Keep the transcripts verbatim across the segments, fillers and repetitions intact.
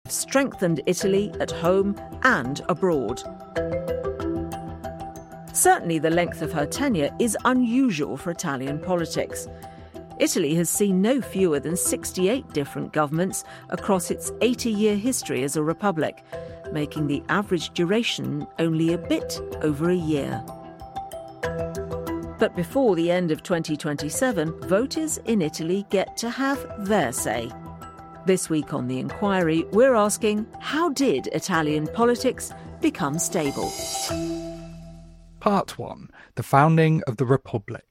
strengthened Italy at home and abroad. Certainly the length of her tenure is unusual for Italian politics. Italy has seen no fewer than sixty-eight different governments across its eighty-year history as a republic, making the average duration only a bit over a year. But before the end of twenty twenty-seven, voters in Italy get to have their say. This week on The Inquiry, we're asking, how did Italian politics become stable? Part one. The founding of the Republic.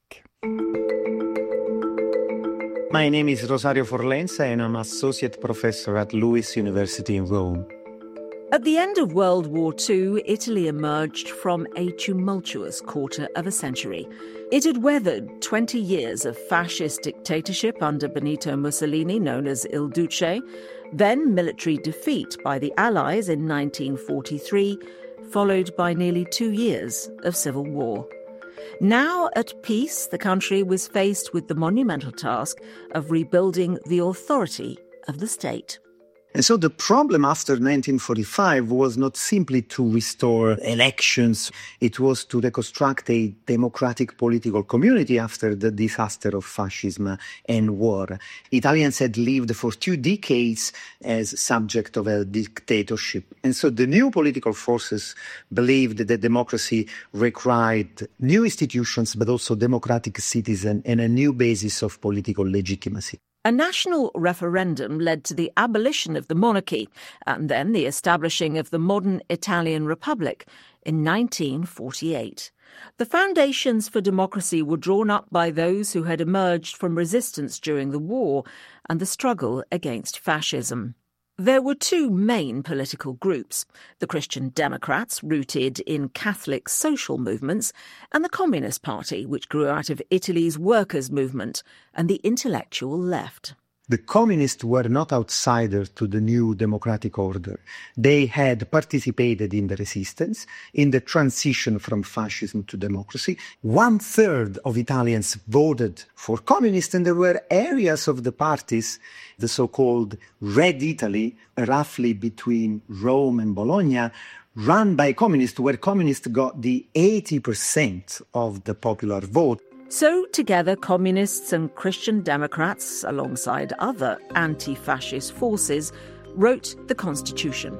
My name is Rosario Forlenza and I'm Associate Professor at Lewis University in Rome. At the end of World War Two, Italy emerged from a tumultuous quarter of a century. It had weathered twenty years of fascist dictatorship under Benito Mussolini, known as Il Duce, then military defeat by the Allies in nineteen forty-three, followed by nearly two years of civil war. Now at peace, the country was faced with the monumental task of rebuilding the authority of the state. And so the problem after nineteen forty-five was not simply to restore elections, it was to reconstruct a democratic political community after the disaster of fascism and war. Italians had lived for two decades as subject of a dictatorship. And so the new political forces believed that democracy required new institutions, but also democratic citizens and a new basis of political legitimacy. A national referendum led to the abolition of the monarchy and then the establishing of the modern Italian Republic in nineteen forty-eight. The foundations for democracy were drawn up by those who had emerged from resistance during the war and the struggle against fascism. There were two main political groups, the Christian Democrats, rooted in Catholic social movements, and the Communist Party, which grew out of Italy's workers' movement, and the intellectual left. The communists were not outsiders to the new democratic order. They had participated in the resistance, in the transition from fascism to democracy. One third of Italians voted for communists, and there were areas of the parties, the so-called Red Italy, roughly between Rome and Bologna, run by communists, where communists got the eighty percent of the popular vote. So together, communists and Christian Democrats, alongside other anti-fascist forces, wrote the Constitution.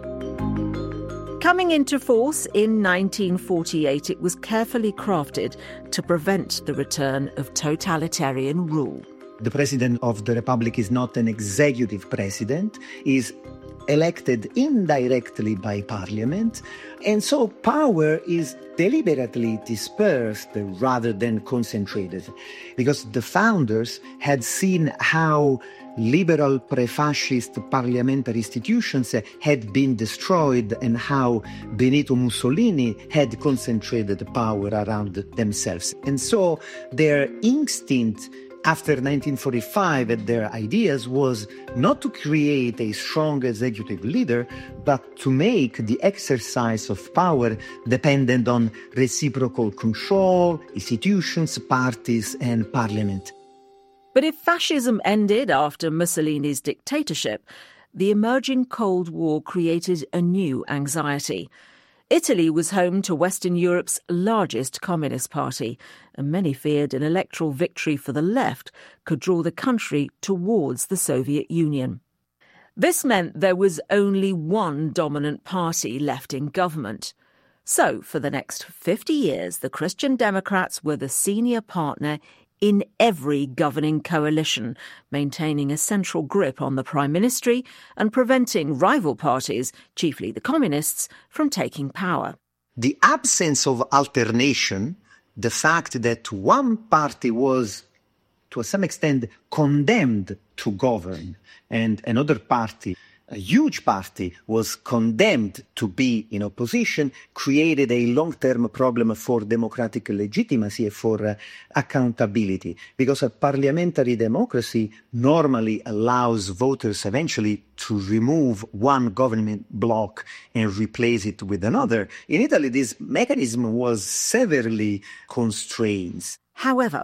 Coming into force in nineteen forty-eight, it was carefully crafted to prevent the return of totalitarian rule. The President of the Republic is not an executive president, is elected indirectly by Parliament, and so power is deliberately dispersed rather than concentrated, because the founders had seen how liberal pre-fascist parliamentary institutions had been destroyed and how Benito Mussolini had concentrated power around themselves. And so their instinct after nineteen forty-five and their ideas was not to create a strong executive leader, but to make the exercise of power dependent on reciprocal control, institutions, parties, and parliament. But if fascism ended after Mussolini's dictatorship, the emerging Cold War created a new anxiety. Italy was home to Western Europe's largest communist party, and many feared an electoral victory for the left could draw the country towards the Soviet Union. This meant there was only one dominant party left in government. So, for the next fifty years, the Christian Democrats were the senior partner in every governing coalition, maintaining a central grip on the prime ministry and preventing rival parties, chiefly the communists, from taking power. The absence of alternation, the fact that one party was, to some extent, condemned to govern, and another party, a huge party, was condemned to be in opposition, created a long-term problem for democratic legitimacy and for uh, accountability. Because a parliamentary democracy normally allows voters eventually to remove one government bloc and replace it with another. In Italy, this mechanism was severely constrained. However,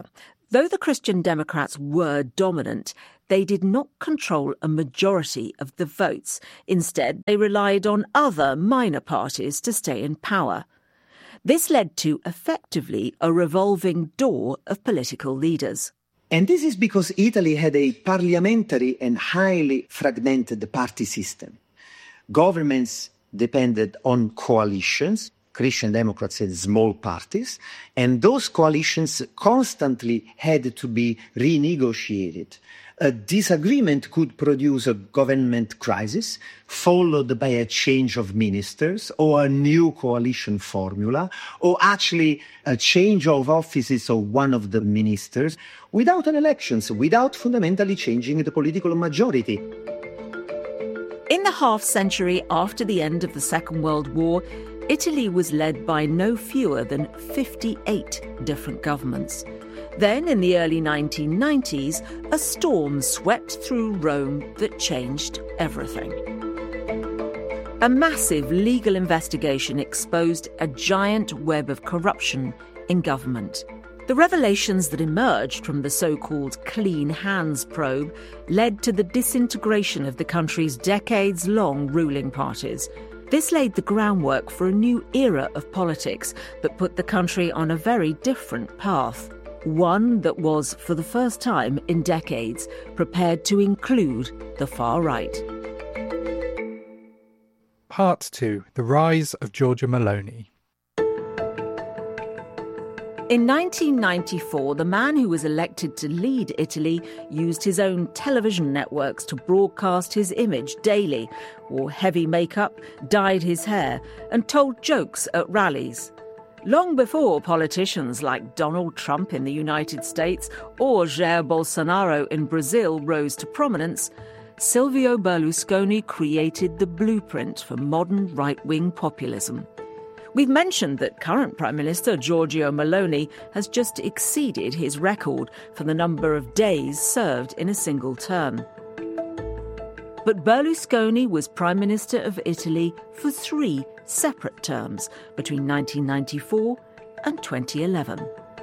Though the Christian Democrats were dominant, they did not control a majority of the votes. Instead, they relied on other minor parties to stay in power. This led to, effectively, a revolving door of political leaders. And this is because Italy had a parliamentary and highly fragmented party system. Governments depended on coalitions. Christian Democrats had small parties, and those coalitions constantly had to be renegotiated. A disagreement could produce a government crisis, followed by a change of ministers, or a new coalition formula, or actually a change of offices of one of the ministers, without an elections, without fundamentally changing the political majority. In the half-century after the end of the Second World War, Italy was led by no fewer than fifty-eight different governments. Then, in the early nineteen nineties, a storm swept through Rome that changed everything. A massive legal investigation exposed a giant web of corruption in government. The revelations that emerged from the so-called Clean Hands probe led to the disintegration of the country's decades-long ruling parties. This laid the groundwork for a new era of politics that put the country on a very different path. One that was, for the first time in decades, prepared to include the far right. Part two. The Rise of Giorgia Meloni. In nineteen ninety-four, the man who was elected to lead Italy used his own television networks to broadcast his image daily, wore heavy makeup, dyed his hair, and told jokes at rallies. Long before politicians like Donald Trump in the United States or Jair Bolsonaro in Brazil rose to prominence, Silvio Berlusconi created the blueprint for modern right-wing populism. We've mentioned that current Prime Minister Giorgia Meloni has just exceeded his record for the number of days served in a single term. But Berlusconi was Prime Minister of Italy for three separate terms between nineteen ninety-four and twenty eleven.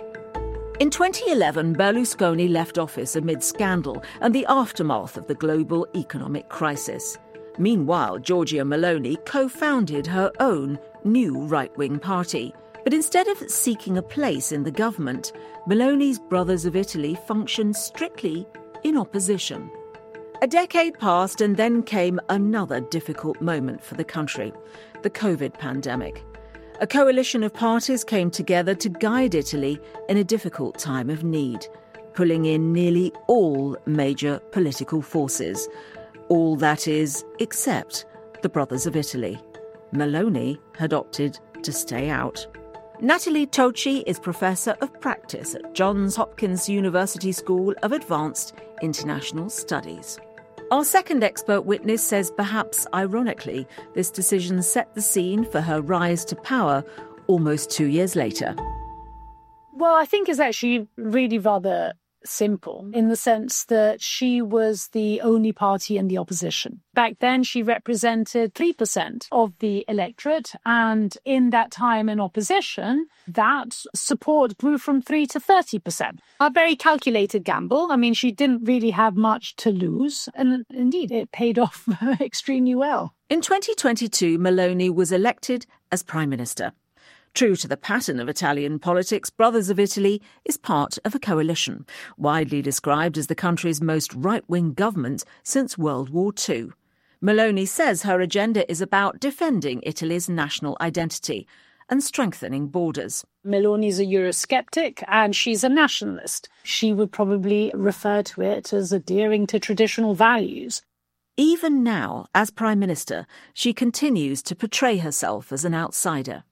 In twenty eleven, Berlusconi left office amid scandal and the aftermath of the global economic crisis. Meanwhile, Giorgia Meloni co-founded her own new right-wing party. But instead of seeking a place in the government, Meloni's Brothers of Italy functioned strictly in opposition. A decade passed and then came another difficult moment for the country, the COVID pandemic. A coalition of parties came together to guide Italy in a difficult time of need, pulling in nearly all major political forces. All, that is, except the Brothers of Italy. Meloni had opted to stay out. Natalie Tocci is Professor of Practice at Johns Hopkins University School of Advanced International Studies. Our second expert witness says perhaps ironically, this decision set the scene for her rise to power almost two years later. Well, I think it's actually really rather simple in the sense that she was the only party in the opposition. Back then, she represented three percent of the electorate, and in that time in opposition, that support grew from three to thirty percent. A very calculated gamble. I mean, she didn't really have much to lose, and indeed, it paid off extremely well. In twenty twenty-two, Meloni was elected as Prime Minister. True to the pattern of Italian politics, Brothers of Italy is part of a coalition, widely described as the country's most right-wing government since World War Two. Meloni says her agenda is about defending Italy's national identity and strengthening borders. Meloni's a Eurosceptic and she's a nationalist. She would probably refer to it as adhering to traditional values. Even now, as Prime Minister, she continues to portray herself as an outsider.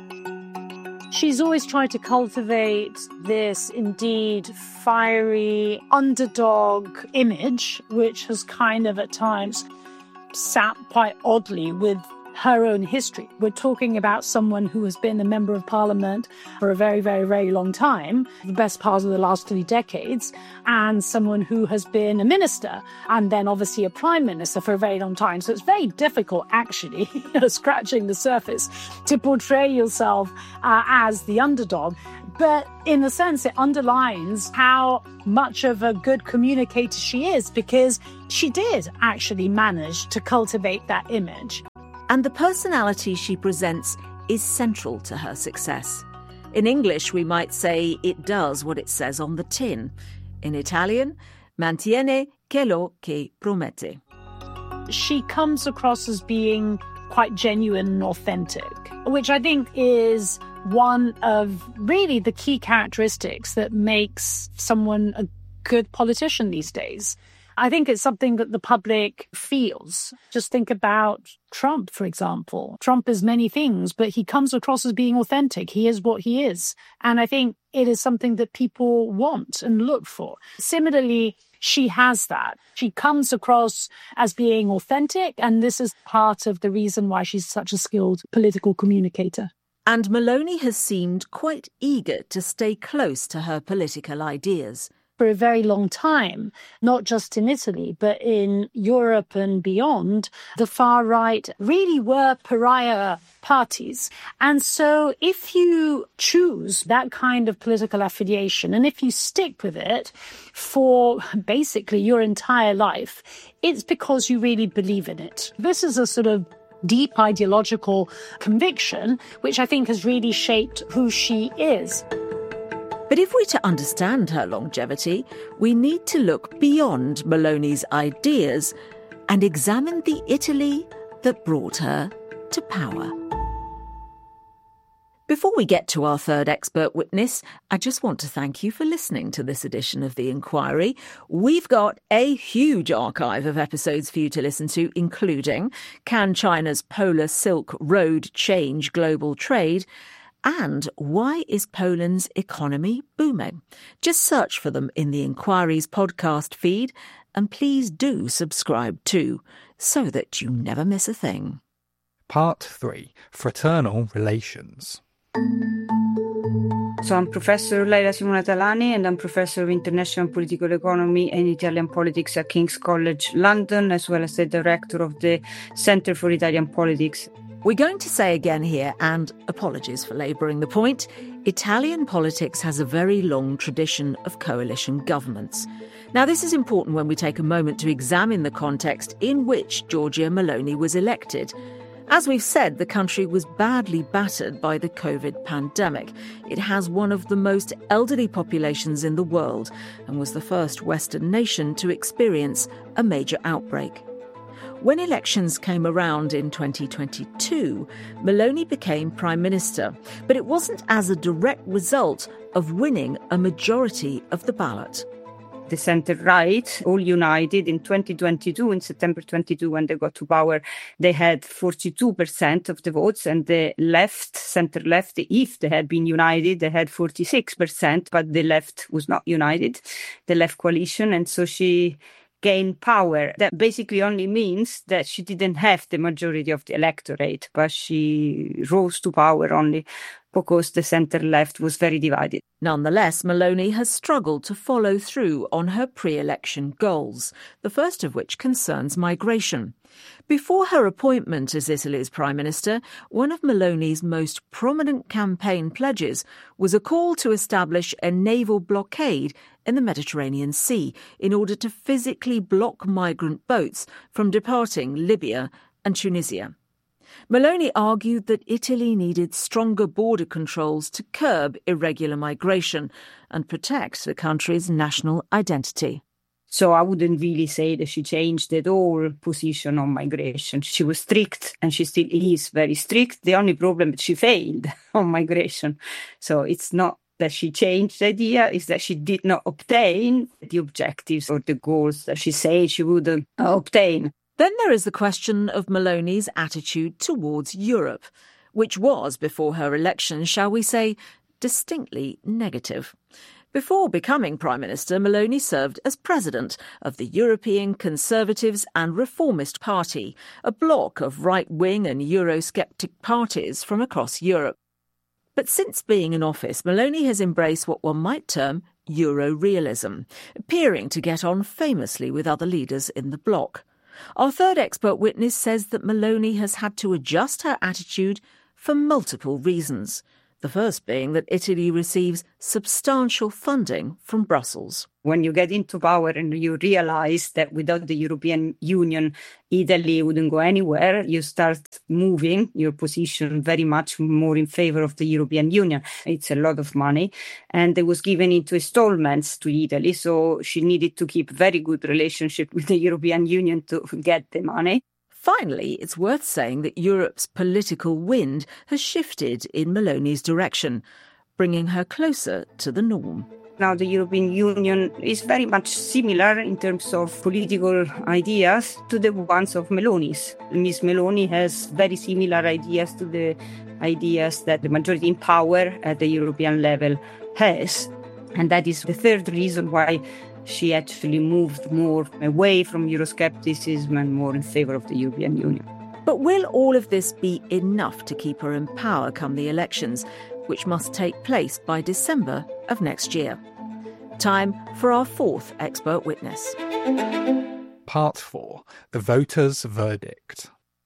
She's always tried to cultivate this, indeed, fiery underdog image, which has kind of at times sat quite oddly with her own history. We're talking about someone who has been a member of parliament for a very, very, very long time, the best part of the last three decades, and someone who has been a minister and then obviously a prime minister for a very long time. So it's very difficult, actually, you know, scratching the surface, to portray yourself uh, as the underdog. But in a sense, it underlines how much of a good communicator she is, because she did actually manage to cultivate that image. And the personality she presents is central to her success. In English, we might say it does what it says on the tin. In Italian, mantiene quello che promette. She comes across as being quite genuine and authentic, which I think is one of really the key characteristics that makes someone a good politician these days. I think it's something that the public feels. Just think about Trump, for example. Trump is many things, but he comes across as being authentic. He is what he is. And I think it is something that people want and look for. Similarly, she has that. She comes across as being authentic, and this is part of the reason why she's such a skilled political communicator. And Meloni has seemed quite eager to stay close to her political ideas. For a very long time, not just in Italy, but in Europe and beyond, the far right really were pariah parties. And so if you choose that kind of political affiliation, and if you stick with it for basically your entire life, it's because you really believe in it. This is a sort of deep ideological conviction, which I think has really shaped who she is. But if we're to understand her longevity, we need to look beyond Meloni's ideas and examine the Italy that brought her to power. Before we get to our third expert witness, I just want to thank you for listening to this edition of The Inquiry. We've got a huge archive of episodes for you to listen to, including Can China's Polar Silk Road Change Global Trade? And Why is Poland's Economy Booming? Just search for them in the Inquiry's podcast feed, and please do subscribe too, so that you never miss a thing. Part three. Fraternal Relations. So I'm Professor Laila Simona Talani, and I'm Professor of International Political Economy and Italian Politics at King's College London, as well as the Director of the Centre for Italian Politics. We're going to say again here, and apologies for labouring the point, Italian politics has a very long tradition of coalition governments. Now, this is important when we take a moment to examine the context in which Giorgia Meloni was elected. As we've said, the country was badly battered by the COVID pandemic. It has one of the most elderly populations in the world and was the first Western nation to experience a major outbreak. When elections came around in twenty twenty-two, Meloni became Prime Minister, but it wasn't as a direct result of winning a majority of the ballot. The centre-right, all united in twenty twenty-two, in September twenty-two, when they got to power, they had forty-two percent of the votes, and the left, centre-left, if they had been united, they had forty-six percent, but the left was not united, the left coalition, and so she gained power. That basically only means that she didn't have the majority of the electorate, but she rose to power only because the centre-left was very divided. Nonetheless, Meloni has struggled to follow through on her pre-election goals, the first of which concerns migration. Before her appointment as Italy's Prime Minister, one of Meloni's most prominent campaign pledges was a call to establish a naval blockade in the Mediterranean Sea in order to physically block migrant boats from departing Libya and Tunisia. Meloni argued that Italy needed stronger border controls to curb irregular migration and protect the country's national identity. So I wouldn't really say that she changed at all position on migration. She was strict, and she still is very strict. The only problem is she failed on migration. So it's not that she changed the idea, is that she did not obtain the objectives or the goals that she said she would uh, obtain. Then there is the question of Meloni's attitude towards Europe, which was, before her election, shall we say, distinctly negative. Before becoming Prime Minister, Meloni served as president of the European Conservatives and Reformist Party, a bloc of right-wing and Eurosceptic parties from across Europe. But since being in office, Meloni has embraced what one might term Euro-realism, appearing to get on famously with other leaders in the bloc. Our third expert witness says that Meloni has had to adjust her attitude for multiple reasons. The first being that Italy receives substantial funding from Brussels. When you get into power and you realize that without the European Union, Italy wouldn't go anywhere, you start moving your position very much more in favor of the European Union. It's a lot of money, and it was given into installments to Italy, so she needed to keep very good relationship with the European Union to get the money. Finally, it's worth saying that Europe's political wind has shifted in Meloni's direction, bringing her closer to the norm. Now the European Union is very much similar in terms of political ideas to the ones of Meloni's. Miss Meloni has very similar ideas to the ideas that the majority in power at the European level has. And that is the third reason why she actually moved more away from Euroscepticism and more in favor of the European Union. But will all of this be enough to keep her in power come the elections, which must take place by December of next year? Time for our fourth expert witness. Part four. The voters' verdict.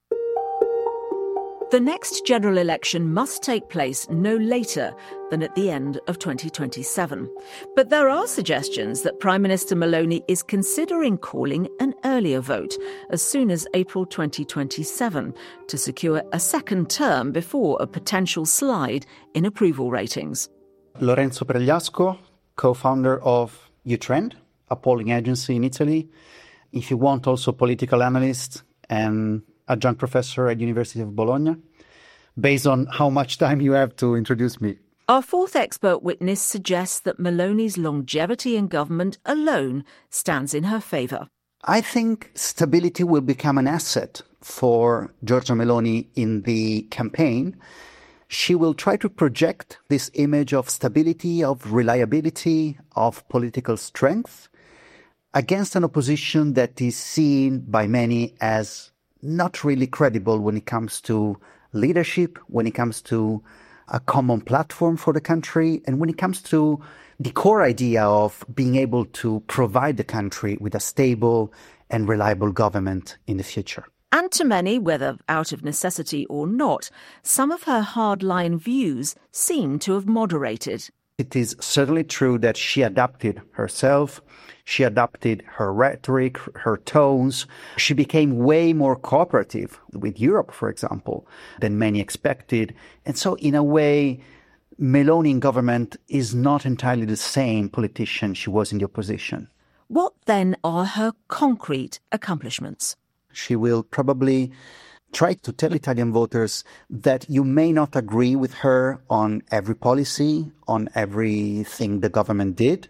The next general election must take place no later than at the end of twenty twenty-seven. But there are suggestions that Prime Minister Meloni is considering calling an earlier vote as soon as April twenty twenty-seven to secure a second term before a potential slide in approval ratings. Lorenzo Pregliasco, co-founder of Utrend, a polling agency in Italy. If you want, also political analyst and adjunct professor at University of Bologna. Based on how much time you have to introduce me. Our fourth expert witness suggests that Meloni's longevity in government alone stands in her favour. I think stability will become an asset for Giorgia Meloni in the campaign. She will try to project this image of stability, of reliability, of political strength against an opposition that is seen by many as not really credible when it comes to leadership, when it comes to a common platform for the country, and when it comes to the core idea of being able to provide the country with a stable and reliable government in the future. And to many, whether out of necessity or not, some of her hardline views seem to have moderated. It is certainly true that she adapted herself. She adapted her rhetoric, her tones. She became way more cooperative with Europe, for example, than many expected. And so, in a way, Meloni in government is not entirely the same politician she was in the opposition. What then are her concrete accomplishments? She will probably try to tell Italian voters that you may not agree with her on every policy, on everything the government did,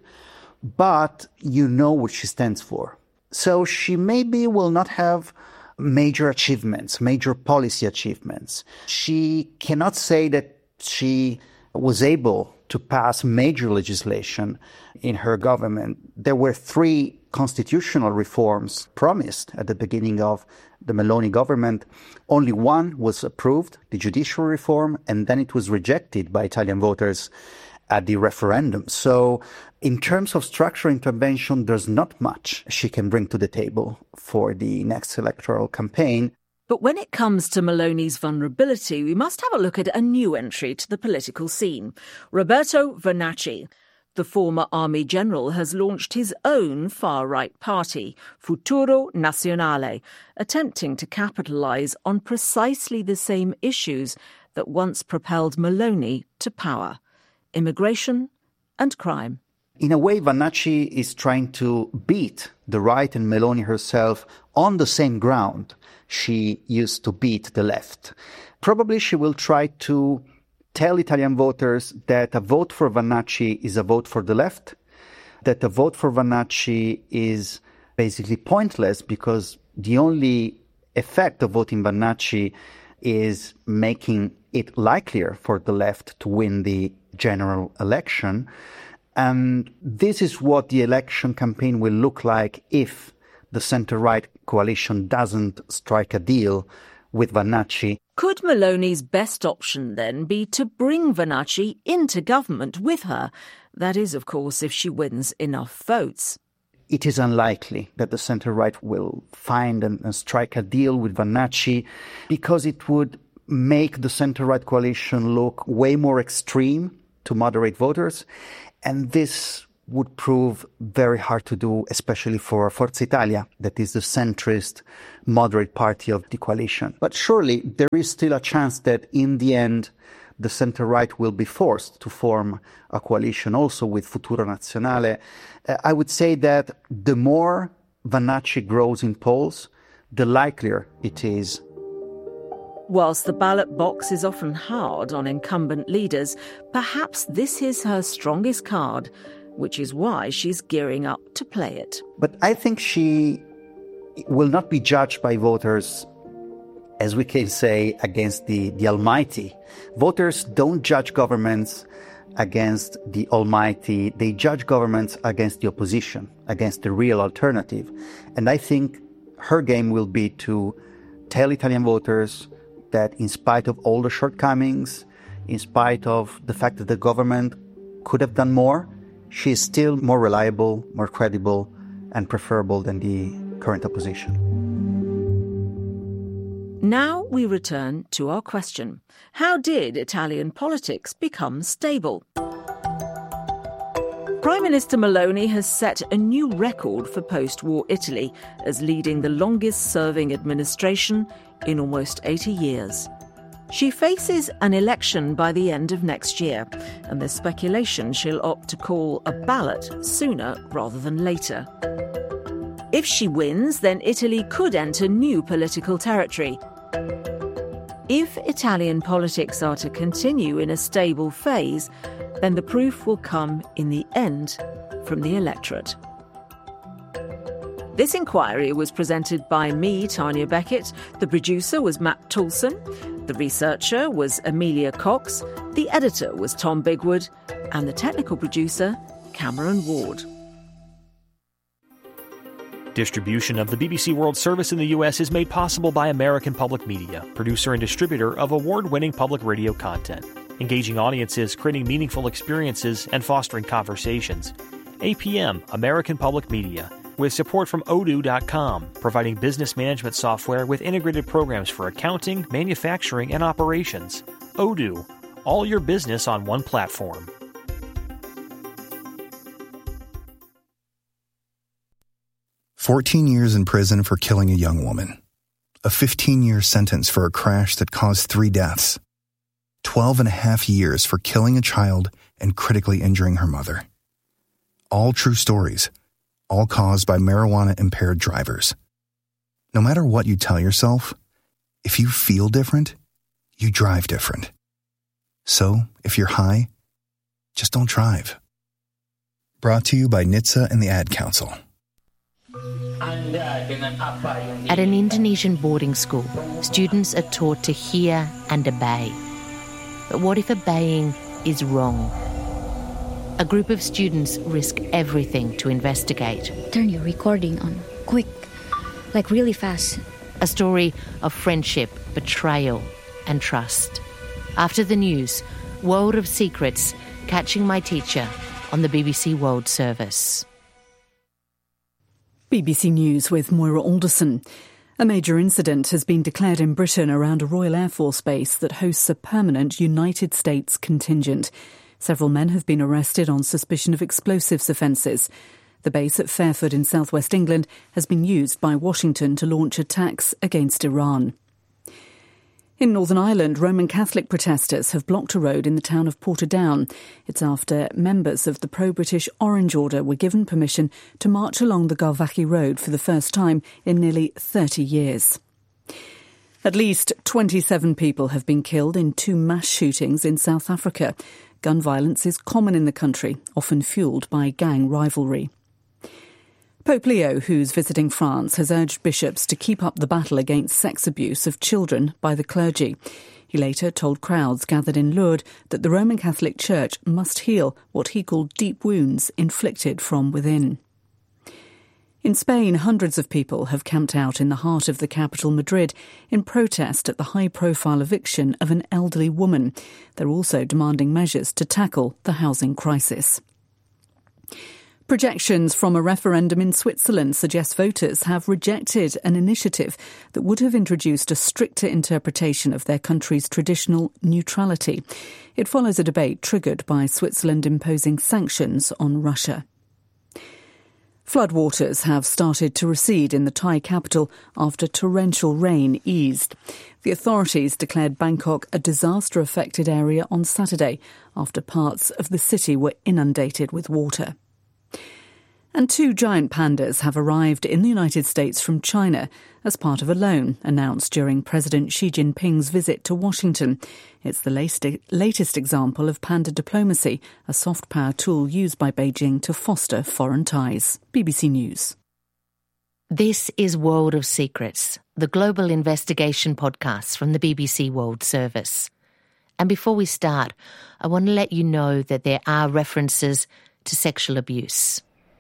but you know what she stands for. So she maybe will not have major achievements, major policy achievements. She cannot say that she was able to pass major legislation in her government. There were three constitutional reforms promised at the beginning of the Meloni government. Only one was approved, the judicial reform, and then it was rejected by Italian voters at the referendum. So in terms of structural intervention, there's not much she can bring to the table for the next electoral campaign. But when it comes to Meloni's vulnerability, we must have a look at a new entry to the political scene. Roberto Vannacci, the former army general, has launched his own far-right party, Futuro Nazionale, attempting to capitalise on precisely the same issues that once propelled Meloni to power: immigration and crime. In a way, Vannacci is trying to beat the right and Meloni herself on the same ground she used to beat the left. Probably she will try to tell Italian voters that a vote for Vannacci is a vote for the left, that a vote for Vannacci is basically pointless because the only effect of voting Vannacci is making it likelier for the left to win the general election. And this is what the election campaign will look like if the centre-right coalition doesn't strike a deal with Vannacci. Could Meloni's best option then be to bring Vannacci into government with her? That is, of course, if she wins enough votes. It is unlikely that the centre-right will find and, and strike a deal with Vannacci because it would make the centre-right coalition look way more extreme to moderate voters. And this would prove very hard to do, especially for Forza Italia, that is the centrist, moderate party of the coalition. But surely there is still a chance that in the end, the centre-right will be forced to form a coalition also with Futuro Nazionale. Uh, I would say that the more Vannacci grows in polls, the likelier it is. Whilst the ballot box is often hard on incumbent leaders, perhaps this is her strongest card, which is why she's gearing up to play it. But I think she will not be judged by voters, as we can say, against the, the Almighty. Voters don't judge governments against the Almighty. They judge governments against the opposition, against the real alternative. And I think her game will be to tell Italian voters that in spite of all the shortcomings, in spite of the fact that the government could have done more, she is still more reliable, more credible, and preferable than the current opposition. Now we return to our question. How did Italian politics become stable? Prime Minister Meloni has set a new record for post-war Italy as leading the longest-serving administration in almost eighty years. She faces an election by the end of next year, and there's speculation she'll opt to call a ballot sooner rather than later. If she wins, then Italy could enter new political territory. If Italian politics are to continue in a stable phase, then the proof will come in the end from the electorate. This inquiry was presented by me, Tanya Beckett. The producer was Matt Toulson. The researcher was Amelia Cox. The editor was Tom Bigwood. And the technical producer, Cameron Ward. Distribution of the B B C World Service in the U S is made possible by American Public Media, producer and distributor of award-winning public radio content, engaging audiences, creating meaningful experiences, and fostering conversations. A P M, American Public Media, with support from Odoo dot com, providing business management software with integrated programs for accounting, manufacturing, and operations. Odoo, all your business on one platform. fourteen years in prison for killing a young woman. A fifteen-year sentence for a crash that caused three deaths. twelve and a half years for killing a child and critically injuring her mother. All true stories, all caused by marijuana-impaired drivers. No matter what you tell yourself, if you feel different, you drive different. So, if you're high, just don't drive. Brought to you by N H T S A and the Ad Council. At an Indonesian boarding school, students are taught to hear and obey. But what if obeying is wrong? A group of students risk everything to investigate. Turn your recording on, quick, like really fast. A story of friendship, betrayal, and trust. After the news, World of Secrets, Catching My Teacher on the B B C World Service. B B C News with Moira Alderson. A major incident has been declared in Britain around a Royal Air Force base that hosts a permanent United States contingent. Several men have been arrested on suspicion of explosives offences. The base at Fairford in southwest England has been used by Washington to launch attacks against Iran. In Northern Ireland, Roman Catholic protesters have blocked a road in the town of Portadown. It's after members of the pro-British Orange Order were given permission to march along the Galvachy Road for the first time in nearly thirty years. At least twenty-seven people have been killed in two mass shootings in South Africa. Gun violence is common in the country, often fuelled by gang rivalry. Pope Leo, who's visiting France, has urged bishops to keep up the battle against sex abuse of children by the clergy. He later told crowds gathered in Lourdes that the Roman Catholic Church must heal what he called deep wounds inflicted from within. In Spain, hundreds of people have camped out in the heart of the capital, Madrid, in protest at the high-profile eviction of an elderly woman. They're also demanding measures to tackle the housing crisis. Projections from a referendum in Switzerland suggest voters have rejected an initiative that would have introduced a stricter interpretation of their country's traditional neutrality. It follows a debate triggered by Switzerland imposing sanctions on Russia. Floodwaters have started to recede in the Thai capital after torrential rain eased. The authorities declared Bangkok a disaster-affected area on Saturday after parts of the city were inundated with water. And two giant pandas have arrived in the United States from China as part of a loan announced during President Xi Jinping's visit to Washington. It's the latest example of panda diplomacy, a soft power tool used by Beijing to foster foreign ties. B B C News. This is World of Secrets, the global investigation podcast from the B B C World Service. And before we start, I want to let you know that there are references to sexual abuse.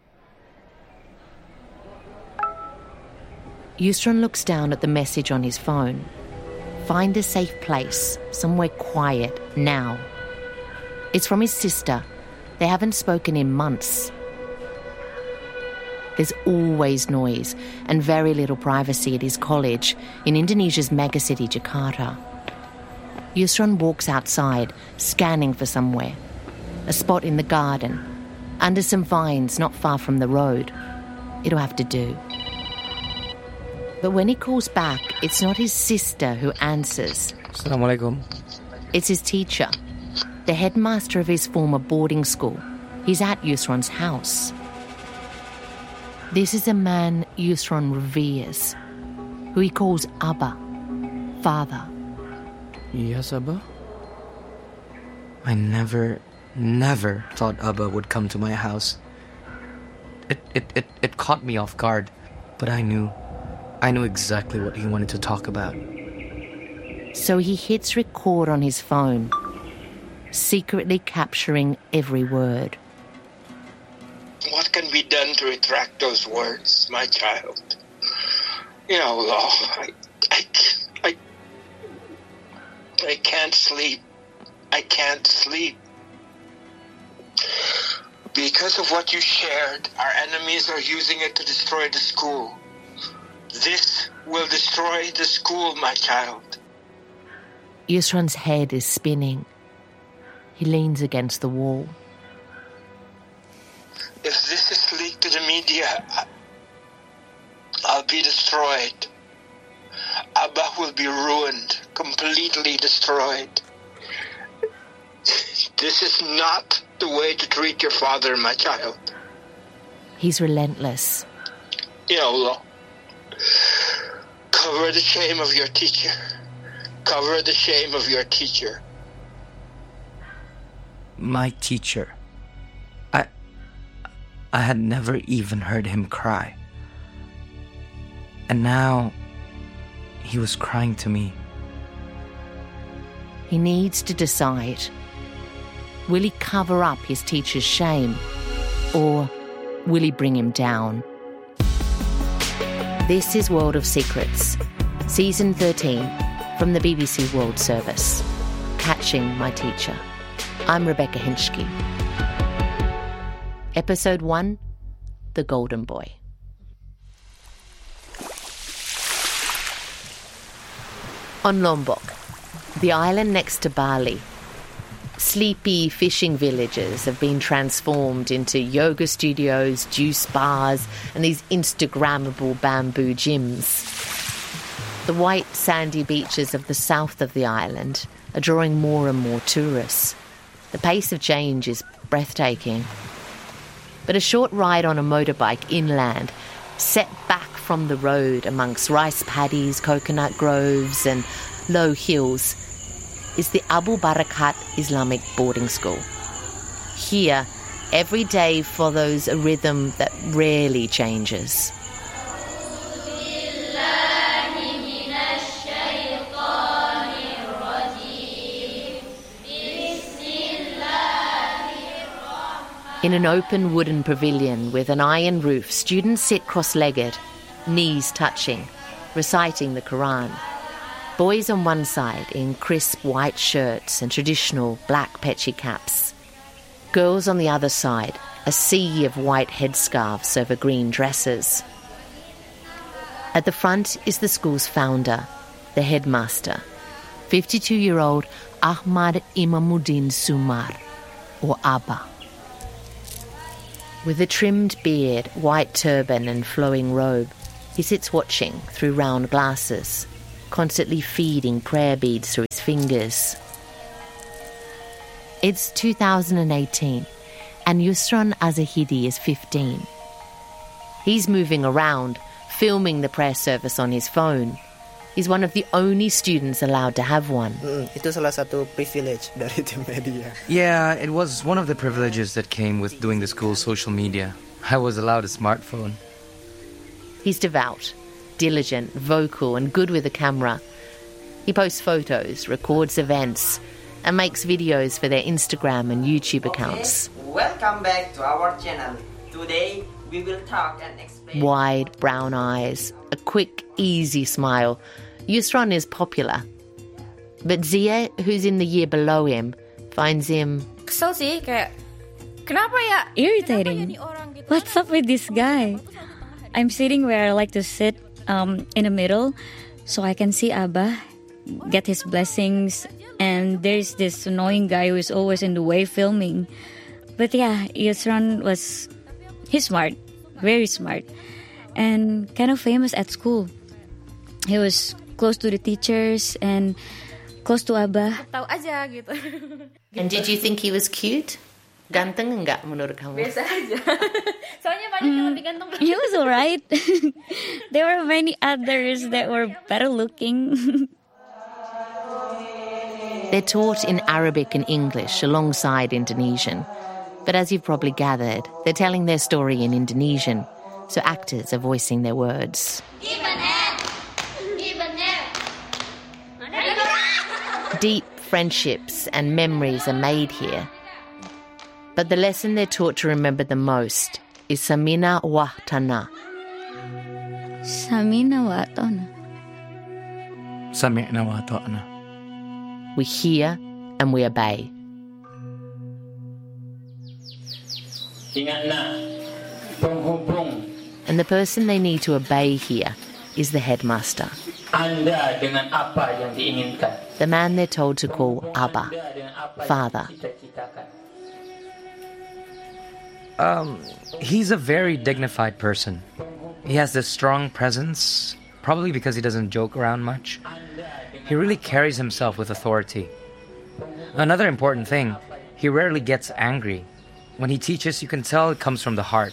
Yusron looks down at the message on his phone. Find a safe place, somewhere quiet, now. It's from his sister. They haven't spoken in months. There's always noise and very little privacy at his college in Indonesia's megacity, Jakarta. Yusron walks outside, scanning for somewhere. A spot in the garden, under some vines not far from the road. It'll have to do. But when he calls back, it's not his sister who answers. Assalamualaikum. It's his teacher, the headmaster of his former boarding school. He's at Yusron's house. This is a man Yusron reveres, who he calls Abba, father. Yes, Abba? I never, never thought Abba would come to my house. It, it, it, it caught me off guard, but I knew. I knew exactly what he wanted to talk about. So he hits record on his phone, secretly capturing every word. What can be done to retract those words, my child? You know, Law, I, I, I, I can't sleep. I can't sleep. Because of what you shared, our enemies are using it to destroy the school. This will destroy the school, my child. Yusron's head is spinning. He leans against the wall. If this is leaked to the media, I'll be destroyed. Abba will be ruined, completely destroyed. This is not the way to treat your father, my child. He's relentless. Ya Allah, cover the shame of your teacher. Cover the shame of your teacher. My teacher. I... I had never even heard him cry. And now, he was crying to me. He needs to decide. Will he cover up his teacher's shame? Or will he bring him down? This is World of Secrets, Season thirteen, from the B B C World Service. Catching My Teacher. I'm Rebecca Hinchke. Episode one, The Golden Boy. On Lombok, the island next to Bali, sleepy fishing villages have been transformed into yoga studios, juice bars, and these Instagrammable bamboo gyms. The white sandy beaches of the south of the island are drawing more and more tourists. The pace of change is breathtaking. But a short ride on a motorbike inland, set back from the road amongst rice paddies, coconut groves and low hills, is the Abu Barakat Islamic Boarding School. Here, every day follows a rhythm that rarely changes. In an open wooden pavilion with an iron roof, students sit cross-legged, knees touching, reciting the Quran. Boys on one side in crisp white shirts and traditional black pechi caps. Girls on the other side, a sea of white headscarves over green dresses. At the front is the school's founder, the headmaster, fifty-two-year-old Ahmad Imamuddin Sumar, or Abba. With a trimmed beard, white turban and flowing robe, he sits watching through round glasses, constantly feeding prayer beads through his fingers. It's two thousand eighteen, and Yusran Azahidi is fifteen. He's moving around, filming the prayer service on his phone. He's one of the only students allowed to have one. Mm, itu salah satu privilege dari tim media. Yeah, it was one of the privileges that came with doing the school's social media. I was allowed a smartphone. He's devout, diligent, vocal, and good with a camera. He posts photos, records events, and makes videos for their Instagram and YouTube accounts. Okay, welcome back to our channel. Today, we will talk and explain... Wide brown eyes, a quick, easy smile. Yusran is popular. But Zia, who's in the year below him, finds him... Kesel sih, kayak... Kenapa ya? Irritating. What's up with this guy? I'm sitting where I like to sit, um, in the middle, so I can see Abba, get his blessings, and there's this annoying guy who is always in the way filming. But yeah, Yusran was... He's smart, very smart, and kind of famous at school. He was close to the teachers and close to Abba. Tahu aja gitu. And did you think he was cute? Ganteng enggak menurut kamu? Biasa aja. Soalnya banyak yang lebih ganteng. He was alright. There were many others that were better looking. They're taught in Arabic and English alongside Indonesian. But as you've probably gathered, they're telling their story in Indonesian, so actors are voicing their words. Deep friendships and memories are made here. But the lesson they're taught to remember the most is Samina Wahtana. Samina Wahtana. Samina Wahtana. We hear and we obey. And the person they need to obey here is the headmaster. Anda dengan apa yang diinginkan? The man they're told to call Abba, father. Um, he's a very dignified person. He has this strong presence, probably because he doesn't joke around much. He really carries himself with authority. Another important thing, he rarely gets angry. When he teaches, you can tell it comes from the heart.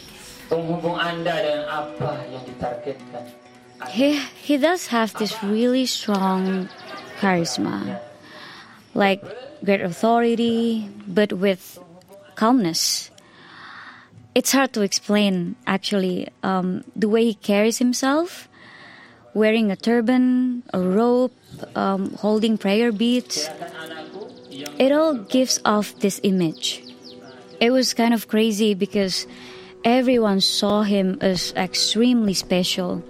He, he does have this really strong charisma. Like great authority, but with calmness. It's hard to explain, actually. Um, the way he carries himself, wearing a turban, a robe, um, holding prayer beads. It all gives off this image. It was kind of crazy because everyone saw him as extremely special.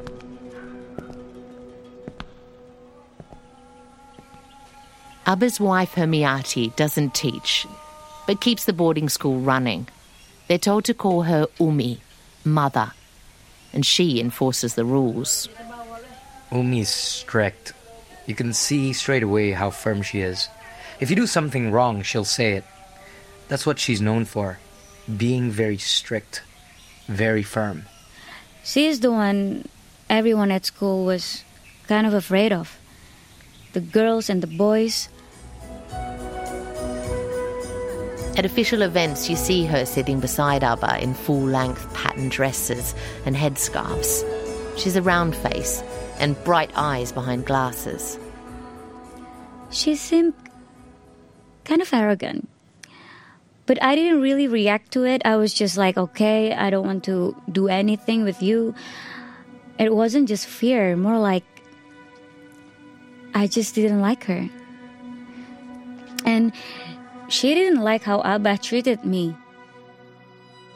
Abba's wife Hermiati doesn't teach, but keeps the boarding school running. They're told to call her Umi, mother, and she enforces the rules. Umi's strict. You can see straight away how firm she is. If you do something wrong, she'll say it. That's what she's known for, being very strict, very firm. She is the one everyone at school was kind of afraid of. The girls and the boys. At official events, you see her sitting beside Abba in full-length patterned dresses and headscarves. She's a round face and bright eyes behind glasses. She seemed kind of arrogant. But I didn't really react to it. I was just like, okay, I don't want to do anything with you. It wasn't just fear, more like I just didn't like her. And she didn't like how Abba treated me.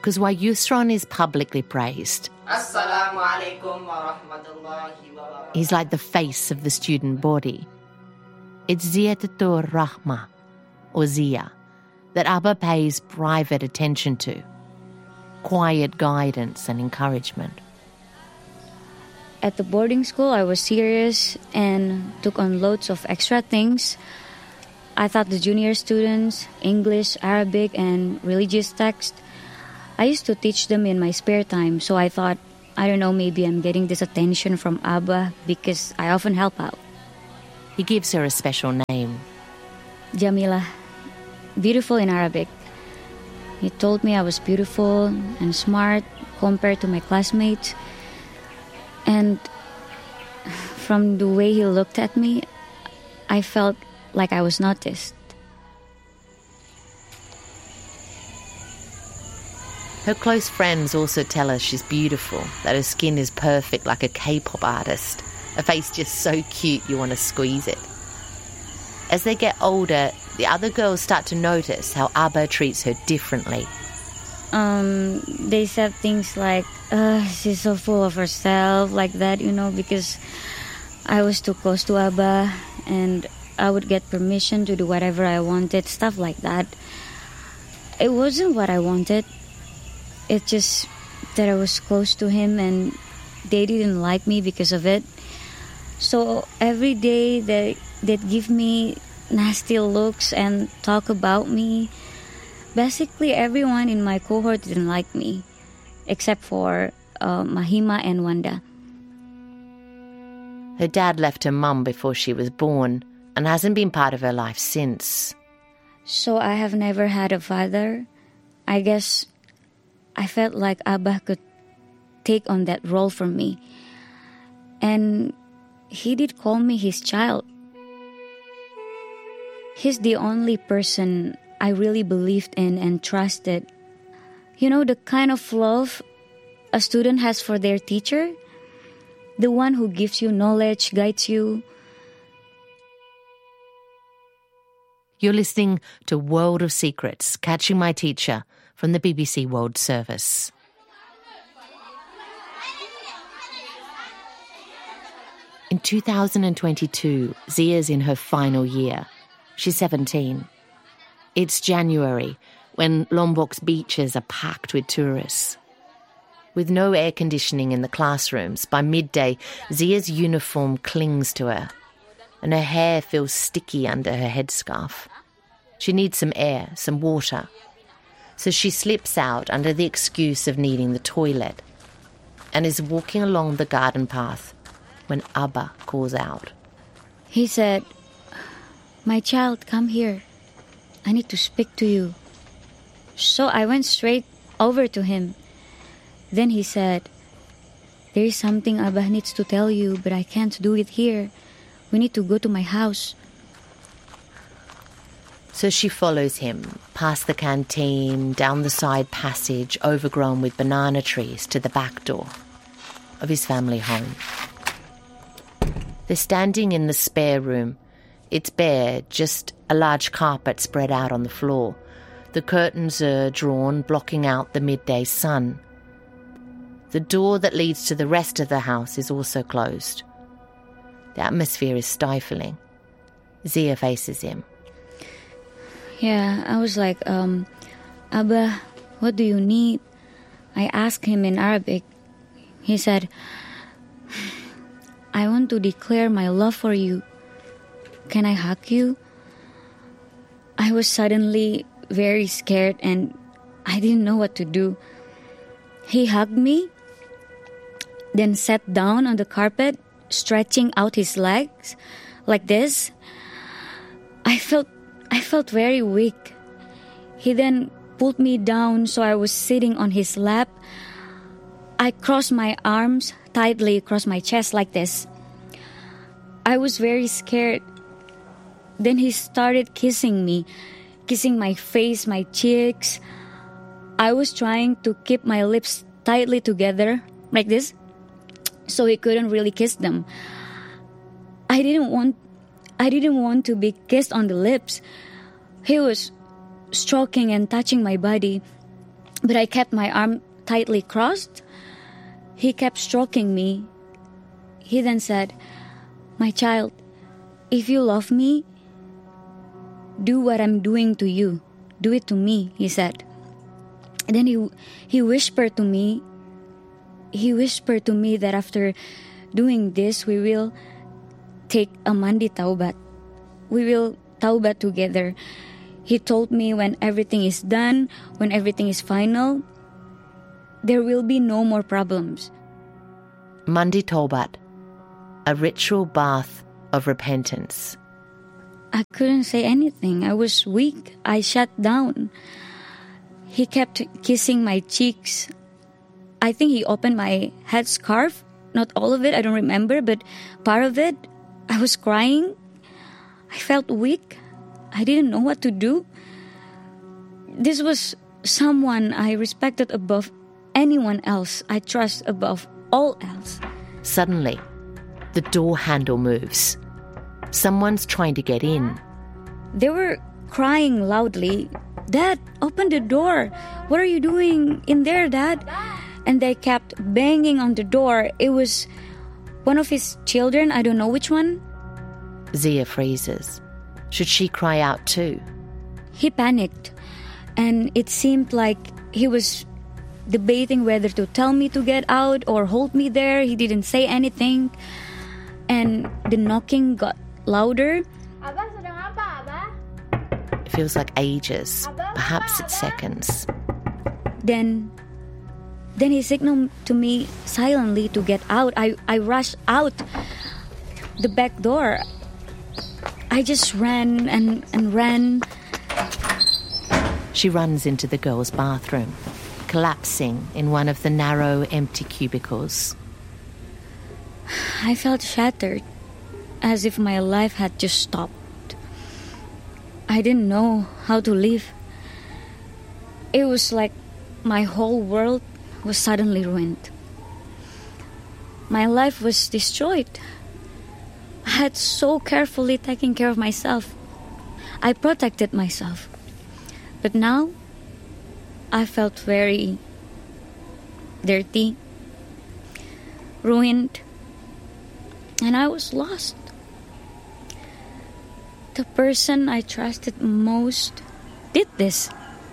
Because while Yusron is publicly praised, Assalamu alaikum wa rahmatullahi wa barakatuh. he's like the face of the student body. It's Ziyadatur Rahma, or Zia, that Abba pays private attention to. Quiet guidance and encouragement. At the boarding school, I was serious and took on loads of extra things. I taught the junior students English, Arabic, and religious text. I used to teach them in my spare time, so I thought, I don't know, maybe I'm getting this attention from Abba because I often help out. He gives her a special name. Jamila, beautiful in Arabic. He told me I was beautiful and smart compared to my classmates. And from the way he looked at me, I felt like I was noticed. Her close friends also tell her she's beautiful, that her skin is perfect like a K-pop artist, a face just so cute you want to squeeze it. As they get older, the other girls start to notice how Abba treats her differently. Um, they said things like, uh, she's so full of herself, like that, you know, because I was too close to Abba and I would get permission to do whatever I wanted, stuff like that. It wasn't what I wanted. It's just that I was close to him and they didn't like me because of it. So every day they, they'd give me nasty looks and talk about me. Basically, everyone in my cohort didn't like me, except for uh, Mahima and Wanda. Her dad left her mum before she was born and hasn't been part of her life since. So I have never had a father. I guess I felt like Abba could take on that role for me. And he did call me his child. He's the only person I really believed in and trusted. You know, the kind of love a student has for their teacher? The one who gives you knowledge, guides you. You're listening to World of Secrets, Catching My Teacher from the B B C World Service. In two thousand twenty-two, Zia's in her final year. She's seventeen. It's January, when Lombok's beaches are packed with tourists. With no air conditioning in the classrooms, by midday, Zia's uniform clings to her, and her hair feels sticky under her headscarf. She needs some air, some water. So she slips out under the excuse of needing the toilet, and is walking along the garden path when Abba calls out. He said, "My child, come here. I need to speak to you." So I went straight over to him. Then he said, "There is something Abba needs to tell you, but I can't do it here. We need to go to my house." So she follows him, past the canteen, down the side passage overgrown with banana trees to the back door of his family home. They're standing in the spare room. It's bare, just a large carpet spread out on the floor. The curtains are drawn, blocking out the midday sun. The door that leads to the rest of the house is also closed. The atmosphere is stifling. Zia faces him. Yeah, I was like, um, Abba, what do you need? I asked him in Arabic. He said, "I want to declare my love for you. Can I hug you?" I was suddenly very scared and I didn't know what to do. He hugged me, then sat down on the carpet, stretching out his legs like this. I felt I felt very weak. He then pulled me down so I was sitting on his lap. I crossed my arms tightly across my chest like this. I was very scared. Then he started kissing me, kissing my face, my cheeks. I was trying to keep my lips tightly together like this, so he couldn't really kiss them. I didn't want I didn't want to be kissed on the lips. He was stroking and touching my body. But I kept my arm tightly crossed. He kept stroking me. He then said, "My child, if you love me, do what I'm doing to you. Do it to me," he said. And then he he whispered to me, he whispered to me that after doing this, we will take a mandi taubat. We will taubat together. He told me when everything is done, when everything is final, there will be no more problems. Mandi taubat, a ritual bath of repentance. I couldn't say anything. I was weak. I shut down. He kept kissing my cheeks. I think he opened my headscarf. Not all of it, I don't remember, but part of it. I was crying. I felt weak. I didn't know what to do. This was someone I respected above anyone else. I trust above all else. Suddenly, the door handle moves. Someone's trying to get in. They were crying loudly, "Dad, open the door. What are you doing in there, Dad?" And they kept banging on the door. It was one of his children, I don't know which one. Zia freezes. Should she cry out too? He panicked, and it seemed like he was debating whether to tell me to get out or hold me there. He didn't say anything. And the knocking got louder. Abah sedang apa, Abah? It feels like ages. Perhaps it's seconds. Then, then he signaled to me silently to get out. I, I rushed out the back door. I just ran and, and ran. She runs into the girls' bathroom, collapsing in one of the narrow, empty cubicles. I felt shattered, as if my life had just stopped. I didn't know how to live. It was like my whole world was suddenly ruined. My life was destroyed. I had so carefully taken care of myself. I protected myself. But now, I felt very dirty, ruined, and I was lost. The person I trusted most did this.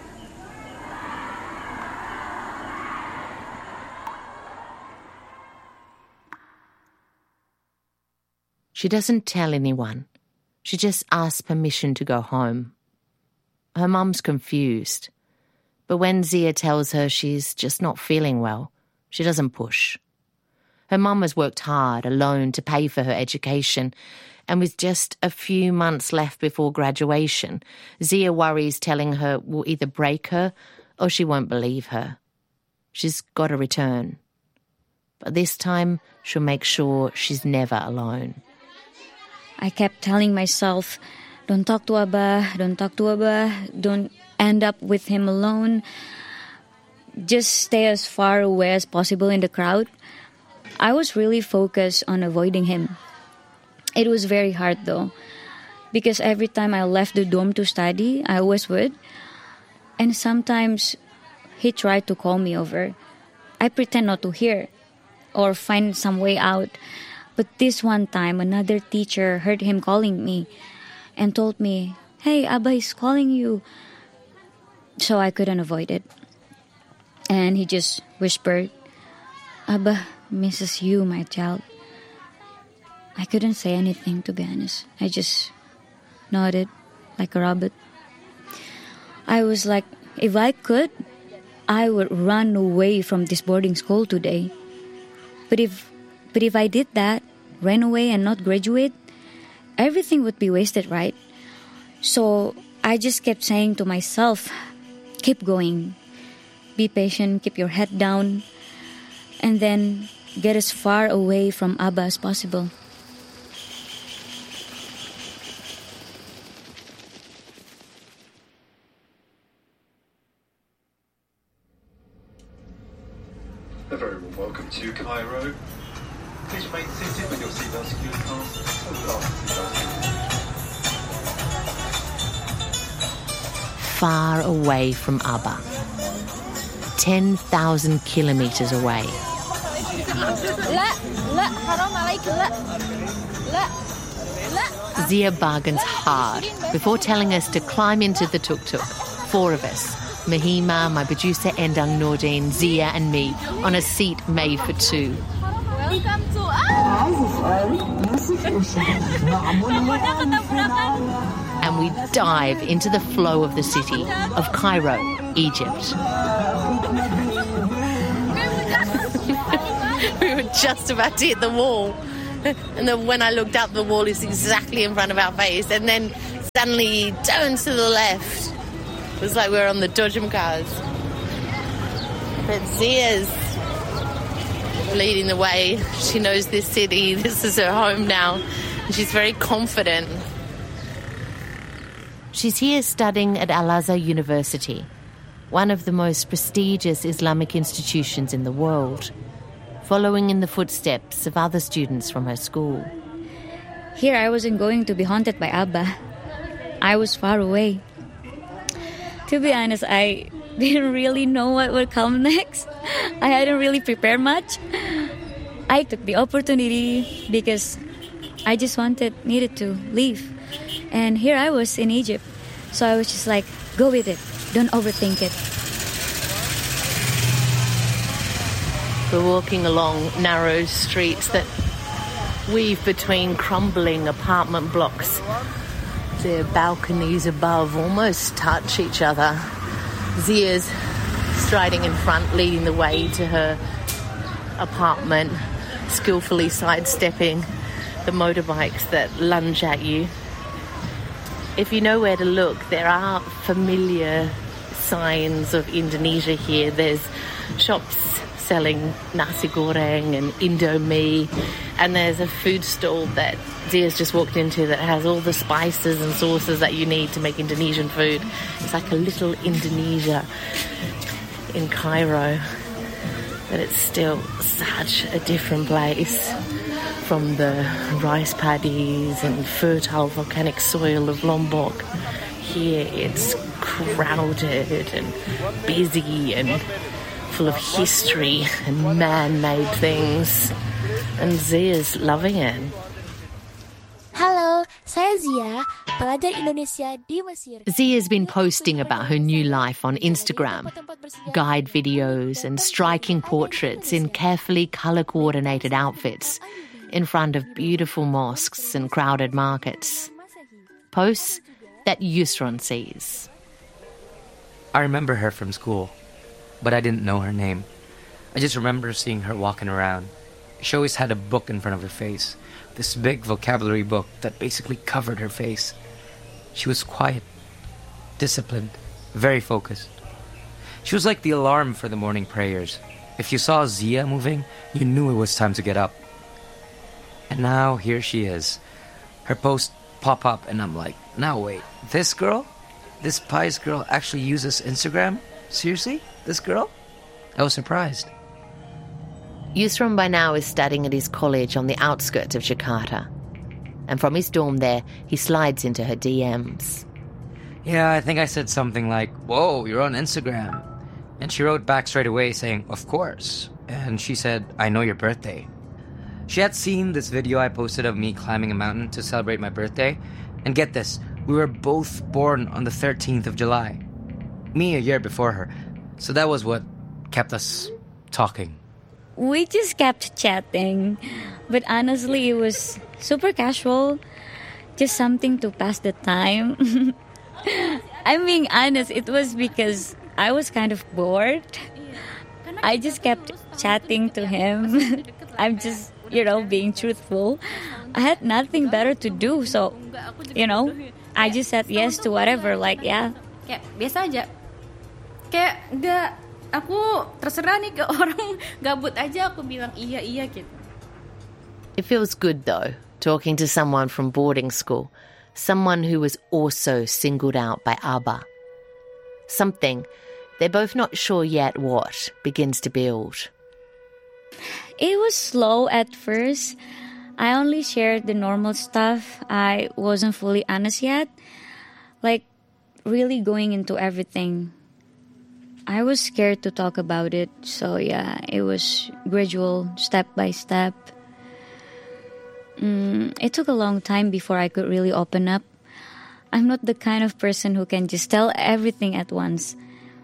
She doesn't tell anyone. She just asks permission to go home. Her mum's confused. But when Zia tells her she's just not feeling well, she doesn't push. Her mum has worked hard alone to pay for her education, and with just a few months left before graduation, Zia worries telling her will either break her or she won't believe her. She's got to return. But this time, she'll make sure she's never alone. I kept telling myself, don't talk to Abah, don't talk to Abah, don't end up with him alone. Just stay as far away as possible in the crowd. I was really focused on avoiding him. It was very hard though, because every time I left the dorm to study, I always would. And sometimes he tried to call me over. I pretend not to hear or find some way out. But this one time, another teacher heard him calling me and told me, "Hey, Abah is calling you." So I couldn't avoid it. And he just whispered, "Abah misses you, my child." I couldn't say anything, to be honest. I just nodded like a rabbit. I was like, if I could, I would run away from this boarding school today. But if But if I did that, ran away and not graduate, everything would be wasted, right? So I just kept saying to myself, keep going. Be patient, keep your head down, and then get as far away from Abah as possible. A very warm welcome to Cairo. Please remain seated with your seatbelt securely fastened until the last seatbelt. Far away from Abah. ten thousand kilometres away. Zia bargains hard before telling us to climb into the tuk-tuk, four of us, Mahima, my producer Endang Nordin, Zia and me, on a seat made for two. Welcome to us! And we dive into the flow of the city of Cairo, Egypt. We were just about to hit the wall. And then when I looked up, the wall is exactly in front of our face. And then suddenly, turns to the left. It was like we were on the Dodgem cars. But Zia's leading the way. She knows this city. This is her home now. And she's very confident. She's here studying at Al-Azhar University, one of the most prestigious Islamic institutions in the world, following in the footsteps of other students from her school. Here I wasn't going to be haunted by Abba. I was far away. To be honest, I didn't really know what would come next. I hadn't really prepared much. I took the opportunity because I just wanted, needed to leave. And here I was in Egypt. So I was just like, go with it. Don't overthink it. We're walking along narrow streets that weave between crumbling apartment blocks. Their balconies above almost touch each other. Zia's striding in front, leading the way to her apartment, skillfully sidestepping the motorbikes that lunge at you. If you know where to look, there are familiar signs of Indonesia here. There's shops selling nasi goreng and Indomie, and there's a food stall that Zia's just walked into that has all the spices and sauces that you need to make Indonesian food. It's like a little Indonesia in Cairo, but it's still such a different place from the rice paddies and fertile volcanic soil of Lombok. Here it's crowded and busy and full of history and man-made things, and Zia's loving it. Halo, saya Zia, pelajar Indonesia di Mesir. Zia's been posting about her new life on Instagram, guide videos and striking portraits in carefully colour-coordinated outfits in front of beautiful mosques and crowded markets. Posts that Yusron sees. I remember her from school, but I didn't know her name. I just remember seeing her walking around. She always had a book in front of her face, this big vocabulary book that basically covered her face. She was quiet, disciplined, very focused. She was like the alarm for the morning prayers. If you saw Zia moving, you knew it was time to get up. And now here she is. Her posts pop up and I'm like, now wait, this girl? This pious girl actually uses Instagram? Seriously? This girl? I was surprised. Yusron by now is studying at his college on the outskirts of Jakarta. And from his dorm there, he slides into her D Ms. Yeah, I think I said something like, whoa, you're on Instagram. And she wrote back straight away saying, of course. And she said, I know your birthday. She had seen this video I posted of me climbing a mountain to celebrate my birthday. And get this, we were both born on the thirteenth of July. Me a year before her. So that was what kept us talking. We just kept chatting. But honestly, it was super casual. Just something to pass the time. I'm being honest, it was because I was kind of bored. I just kept chatting to him. I'm just, you know, being truthful. I had nothing better to do, so, you know, I just said yes to whatever, like, yeah. Kayak biasa aja. Kayak enggak, aku terserah nih ke orang gabut aja, aku bilang iya iya gitu. It feels good though, talking to someone from boarding school, someone who was also singled out by Abba. Something they're both not sure yet what begins to build. It was slow at first. I only shared the normal stuff. I wasn't fully honest yet. Like, really going into everything. I was scared to talk about it. So yeah, it was gradual, step by step. Mm, it took a long time before I could really open up. I'm not the kind of person who can just tell everything at once.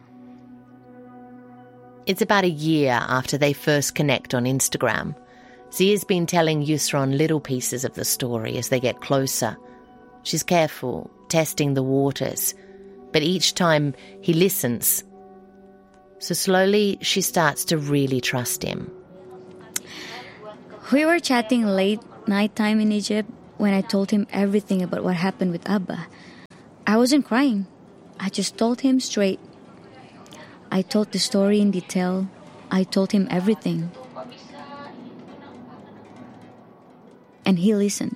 It's about a year after they first connect on Instagram. Zia's been telling Yusron little pieces of the story as they get closer. She's careful, testing the waters, but each time he listens. So slowly she starts to really trust him. We were chatting late night time in Egypt when I told him everything about what happened with Abba. I wasn't crying. I just told him straight. I told the story in detail. I told him everything. And he listened.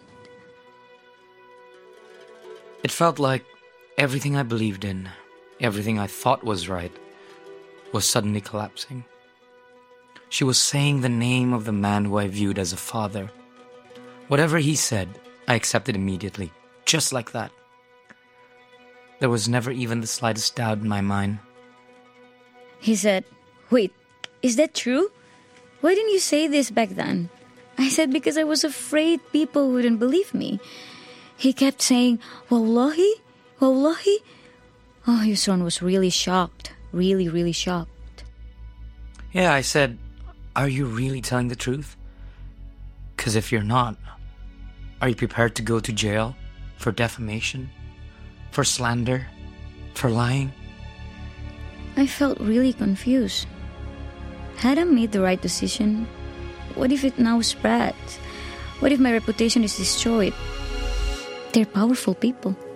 It felt like everything I believed in, everything I thought was right, was suddenly collapsing. She was saying the name of the man who I viewed as a father. Whatever he said, I accepted immediately, just like that. There was never even the slightest doubt in my mind. He said, "Wait, is that true? Why didn't you say this back then?" I said, "Because I was afraid people wouldn't believe me." He kept saying, "Wallahi? Wallahi?" Oh, Yusron was really shocked. Really, really shocked. Yeah, I said, "Are you really telling the truth? Because if you're not, are you prepared to go to jail for defamation, for slander, for lying?" I felt really confused. Had I made the right decision? What if it now spreads? What if my reputation is destroyed? They're powerful people.